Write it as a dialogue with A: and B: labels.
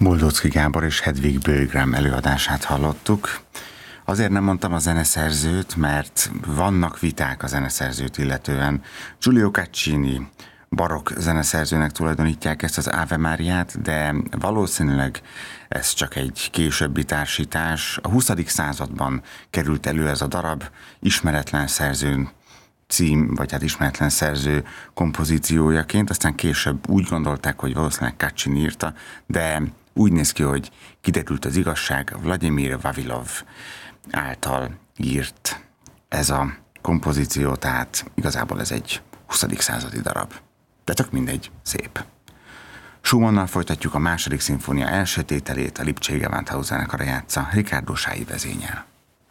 A: Boldóczky Gábor és Hedvig Böllgren előadását hallottuk. Azért nem mondtam a zeneszerzőt, mert vannak viták a zeneszerzőt illetően. Giulio Caccini barokk zeneszerzőnek tulajdonítják ezt az Ave Mariát, de valószínűleg ez csak egy későbbi társítás. A 20. században került elő ez a darab, ismeretlen szerző cím, vagy hát ismeretlen szerző kompozíciójaként, aztán később úgy gondolták, hogy valószínűleg Caccini írta, de úgy néz ki, hogy kiderült az igazság, Vladimir Vavilov által írt ez a kompozíció, tehát igazából ez egy 20. századi darab. De tök mindegy, szép. Schumannnal folytatjuk a második szimfónia első tételét, a Lipcsé Gewandhaus zenekara játsza, Riccardo Sái vezényel.